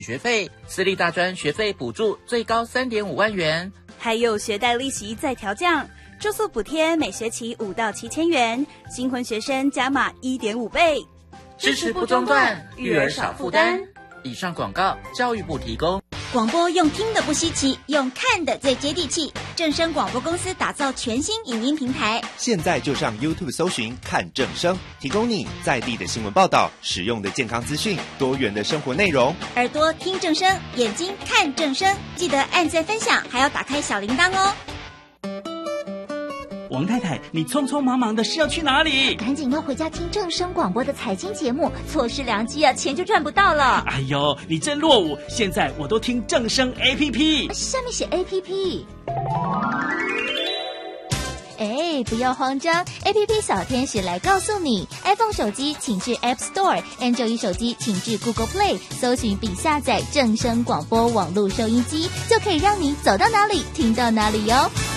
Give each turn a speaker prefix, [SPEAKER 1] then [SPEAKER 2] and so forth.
[SPEAKER 1] 学费，私立大专学费补助最高3.5万元，
[SPEAKER 2] 还有学贷利息再调降，住宿补贴每学期5到7千元，新婚学生加码1.5倍，
[SPEAKER 1] 支持不中断，育儿少负担。以上广告，教育部提供。
[SPEAKER 3] 广播用听的不稀奇，用看的最接地气。正声广播公司打造全新影音平台，
[SPEAKER 4] 现在就上 YouTube 搜寻看正声，提供你在地的新闻报道、实用的健康资讯、多元的生活内容。
[SPEAKER 3] 耳朵听正声，眼睛看正声，记得按赞分享，还要打开小铃铛哦。
[SPEAKER 5] 王太太，你匆匆忙忙的是要去哪里？
[SPEAKER 6] 赶紧要回家听正声广播的财经节目，错失良机啊，钱就赚不到了。
[SPEAKER 5] 哎呦，你真落伍！现在我都听正声 APP，
[SPEAKER 6] 下面写 APP。哎，不要慌张 ，APP 小天使来告诉你 ，iPhone 手机请至 App Store，Android 手机请至 Google Play， 搜寻并下载正声广播网络收音机，就可以让你走到哪里听到哪里哟。